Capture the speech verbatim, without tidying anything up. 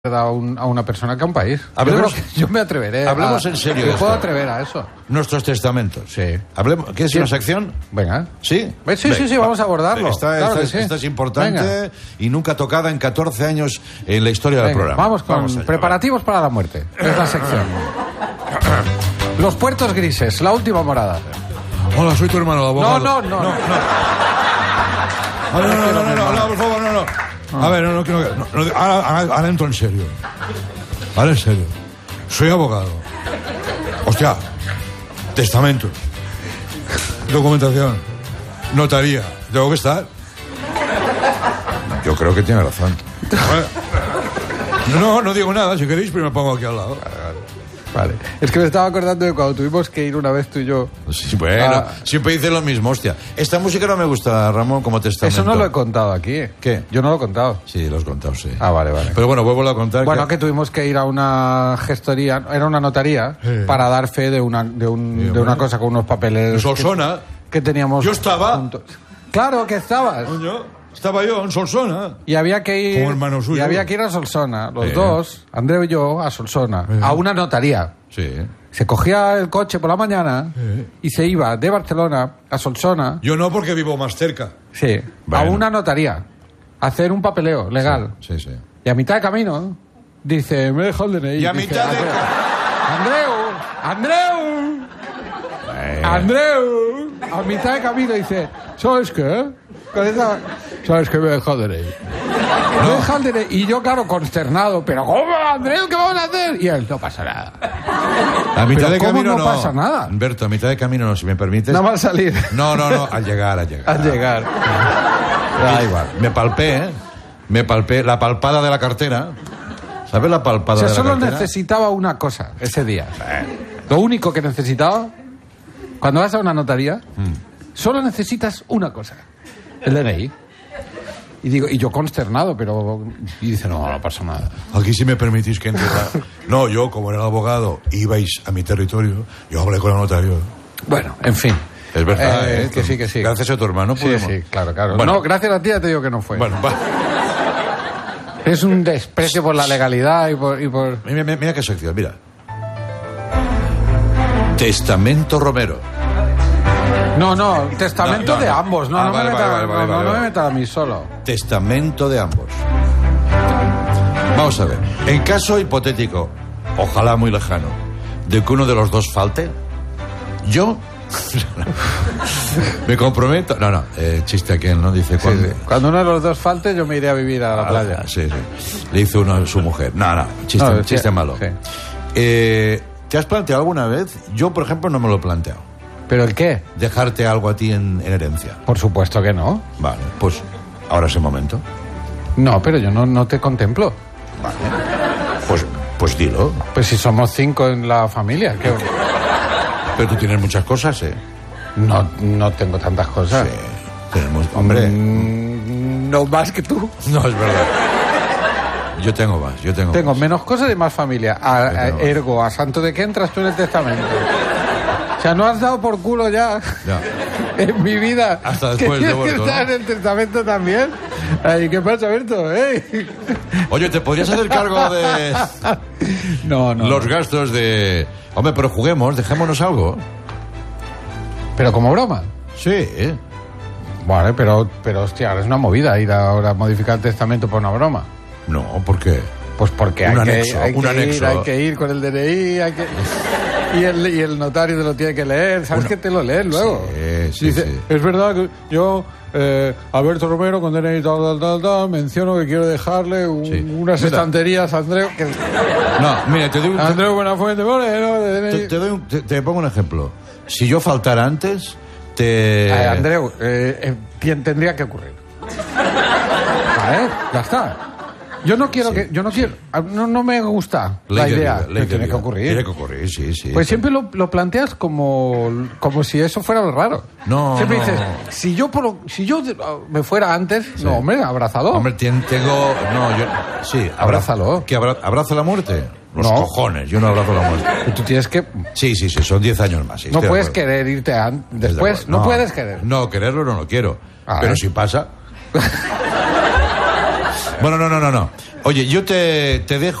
a, un, a una persona que a un país. Hablemos, yo, yo me atreveré. Hablemos a, en serio. Yo de puedo esto. atrever a eso. Nuestros testamentos. Sí. Hablemos. ¿Quieres una sección? Venga. ¿Sí? Sí, Venga. sí, sí, vamos a abordarlo. Esta, claro esta, que sí. esta es importante. Venga. Y nunca tocada en catorce años en la historia del Venga, programa. Vamos con vamos allá, preparativos va. para la muerte. Es la sección. Los puertos grises, la última morada. Hola, soy tu hermano, el abogado. No, no, no. no, no. Ah, no, no, no, no, no, no, por favor, no, no. A ver, no, no, no, no, no, ahora, ahora, ahora entro en serio. Ahora en serio. Soy abogado. Hostia. Testamentos. Documentación. Notaría. ¿Tengo que estar? Yo creo que tiene razón. No, no digo nada. Si queréis, pero me pongo aquí al lado. Vale. Es que me estaba acordando de cuando tuvimos que ir una vez tú y yo. Sí, bueno, Ah. siempre dice lo mismo, hostia. Esta música no me gusta, Ramón, como testamento. Eso no lo he contado aquí. ¿Qué? Yo no lo he contado. Sí, lo has contado, sí. Ah, vale, vale. Pero bueno, vuelvo a contar. Bueno, que tuvimos que ir a una gestoría, era una notaría, Sí. para dar fe de una, de un, Sí, de bueno. una cosa con unos papeles. En Solsona. Que, que teníamos. Yo estaba. juntos. Claro que estabas. Coño, estaba yo en Solsona. Y había que ir. Como hermano suyo. Y había que ir a Solsona, los Sí. dos, Andreu y yo, a Solsona, Sí. a una notaría. Sí. Se cogía el coche por la mañana Sí. y se iba de Barcelona a Solsona. Yo no, porque vivo más cerca. Sí, Bueno. a una notaría. A hacer un papeleo legal. Sí, sí. Y a mitad de camino dice, me deja el D N I. Y a Dice, mitad de- Andreu, Andreu, Eh. Andreu. A mitad de camino dice, ¿sabes qué? Con esa- ¿Sabes qué? Me deja el D N I. Me deja el D N I. Y yo, claro, consternado. ¿Pero cómo, Andreu? ¿Qué vamos a hacer? Y él, no pasa nada. A mitad Pero de ¿cómo camino no pasa nada? Humberto, a mitad de camino no, si me permites. Nada más salir. No, no, no, al llegar, al llegar. Al llegar. Da igual. Me palpé, ¿eh? Me palpé la palpada de la cartera. ¿Sabes la palpada O sea, de la solo cartera? necesitaba una cosa ese día. Lo único que necesitaba, cuando vas a una notaría, solo necesitas una cosa. El D N I. Y digo, y yo consternado, pero... Y dice, no, no pasa nada. Aquí si me permitís que entre. No, yo, como era el abogado, ibais a mi territorio, yo hablé con el notario. Bueno, en fin. Es verdad, Eh, ¿eh? que sí, que sí. Gracias a tu hermano Sí, podemos... sí, claro, claro. Bueno. No, gracias a ti ya te digo que no fue. Bueno, va. Es un desprecio por la legalidad y por... Y por... Mira, mira, mira qué sección, mira. Testamento Romero. No, no, testamento No, no, de no. ambos. No, Ah, no, vale, me vale, meta, vale, no, vale, no, vale, no me vale. meta a mí solo. Testamento de ambos. Vamos a ver. En caso hipotético, ojalá muy lejano, de que uno de los dos falte, yo me comprometo. No, no, eh, chiste aquí, ¿no? Dice Sí, cuando. sí. Cuando uno de los dos falte, yo me iré a vivir a la playa. Ah, sí, sí. Le hizo uno a su mujer. No, no, chiste, No, chiste sí, malo. sí. Eh, ¿Te has planteado alguna vez? Yo, por ejemplo, no me lo he planteado. ¿Pero el qué? Dejarte algo a ti en, en herencia. Por supuesto que no. Vale, pues ahora es el momento. No, pero yo no, no te contemplo. Vale. Pues, pues dilo. Pues si somos cinco en la familia, ¿qué? Pero tú tienes muchas cosas, ¿eh? No, no tengo tantas cosas. Sí, tenemos... Hombre, Mm, no más que tú. no es verdad. Yo tengo más, yo tengo Tengo más. menos cosas y más familia. A- a- tengo más. ergo, ¿a santo de qué entras tú en el testamento? O sea, no has dado por culo ya Ya. en mi vida. Hasta después ¿Que de tienes que muerto, estar ¿no? en el testamento también? Ay, ¿qué pasa, Berto? ¿Eh? Oye, ¿te podrías hacer cargo de No, no. los no. gastos de... Hombre, pero juguemos, dejémonos algo. Pero como broma. Sí, ¿eh? Vale, pero, pero hostia, ahora es una movida ir ahora a modificar el testamento por una broma. No, ¿por qué? Pues porque Un hay, anexo, que, hay, un que anexo. Ir, hay que ir con el D N I, hay que... Y el, y el notario te lo tiene que leer, ¿sabes que te lo lees luego? Sí, sí, Dice, sí. es verdad que yo, eh, Alberto Romero, con D N I tal, tal, tal, tal, menciono que quiero dejarle un- Sí. unas Mira. estanterías a Andreu, que... No, mira, te doy un... Andreu Buenafuente, Moreno, de D N I... Te, te doy un- te- te pongo un ejemplo. Si yo faltara antes, te... Eh, Andreu, eh, eh, tien- tendría que ocurrir. Vale, ya está. Yo no quiero Sí, que... Yo no quiero... No, no me gusta la Ley de idea. vida, ley pero de tiene vida. que ocurrir. Tiene que ocurrir, sí, sí. Pues siempre lo, lo planteas como, como si eso fuera lo raro. No, Siempre no. dices, si yo, por, si yo me fuera antes, no, hombre, abrázalo. Hombre, tien- tengo... No, yo... Sí, Abrázalo. ¿Que abra- abrazo la muerte? Los No. cojones, yo no abrazo la muerte. Y tú tienes que... Sí, sí, sí, son diez años más. sí, No estoy de puedes acuerdo. querer irte an- Estoy de después. acuerdo. No, puedes querer. No, quererlo no lo quiero. Ah, pero ¿eh? si pasa... Bueno, no, no, no, no. Oye, yo te, te dejo.